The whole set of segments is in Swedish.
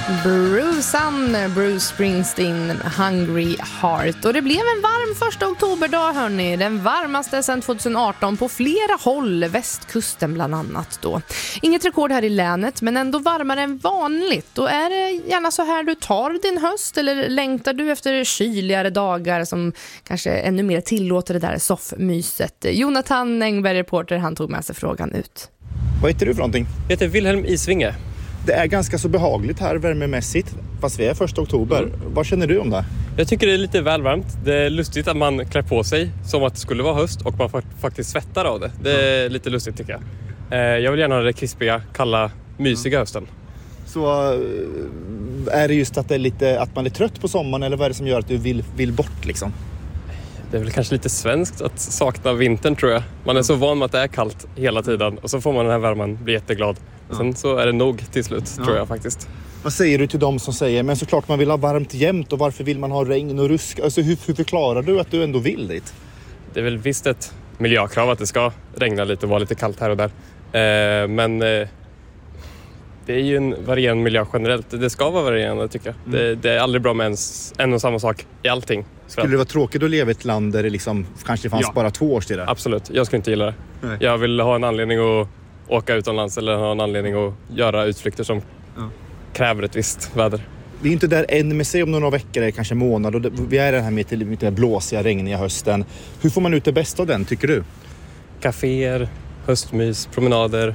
Bruce Springsteen, Hungry Heart. Och det blev en varm 1 oktoberdag, hörni. Den varmaste sedan 2018 på flera håll, västkusten bland annat då. Inget rekord här i länet, men ändå varmare än vanligt. Och är det gärna så här du tar din höst, eller längtar du efter kyligare dagar som kanske ännu mer tillåter det där soffmyset? Jonathan Engberg, reporter, han tog med sig frågan ut. Vad heter du för någonting? Jag heter Wilhelm Isvinge. Det är ganska så behagligt här värmemässigt, fast vi är 1 oktober. Vad känner du om det? Jag tycker det är lite väl varmt. Det är lustigt att man klär på sig som att det skulle vara höst och man faktiskt svettar av det. Det är lite lustigt tycker jag. Jag vill gärna ha det krispiga, kalla, mysiga hösten. Så är det just att, det är lite, att man är trött på sommaren, eller vad är det som gör att du vill bort liksom? Det är väl kanske lite svenskt att sakna vintern, tror jag. Man är så van med att det är kallt hela tiden och så får man den här värmen, blir jätteglad. Sen så är det nog till slut, tror jag faktiskt. Vad säger du till dem som säger, men såklart man vill ha varmt jämt, och varför vill man ha regn och rusk? Alltså hur förklarar du att du ändå vill dit? Det är väl visst ett miljökrav att det ska regna lite och vara lite kallt här och där. Men det är ju en varierande miljö generellt. Det ska vara varierande, tycker jag. Det är aldrig bra med en och samma sak i allting. Skulle det vara tråkigt att leva i ett land där det liksom kanske fanns bara 2 år sedan? Absolut, jag skulle inte gilla det. Nej. Jag vill ha en anledning att åka utomlands eller ha en anledning att göra utflykter som kräver ett visst väder. Vi är inte där än, men se om några veckor eller kanske månad, och vi är här med den blåsiga, regniga hösten. Hur får man ut det bästa av den, tycker du? Caféer, höstmys, promenader,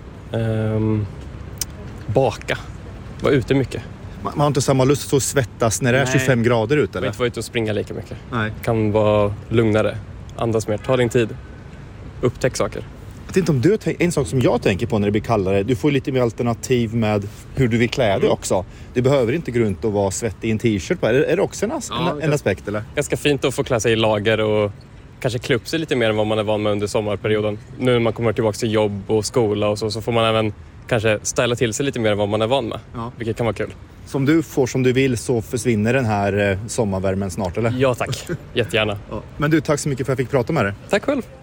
baka, vara ute mycket. Man har inte samma lust att svettas när det är 25 grader ute, eller? Man inte vara ute och springa lika mycket. Nej. Kan vara lugnare, andas mer, ta din tid, upptäck saker. Jag vet inte om en sak som jag tänker på när det blir kallare, du får lite mer alternativ med hur du vill klä dig också. Du behöver inte gå runt och vara svettig i en t-shirt på. Är det också en aspekt, eller? Ganska fint att få klä sig i lager och kanske klä upp sig lite mer än vad man är van med under sommarperioden. Nu när man kommer tillbaka till jobb och skola och så får man även kanske ställa till sig lite mer än vad man är van med. Ja. Vilket kan vara kul. Som du får som du vill så försvinner den här sommarvärmen snart, eller? Ja tack, jättegärna. Ja. Men du, tack så mycket för att jag fick prata med dig. Tack själv.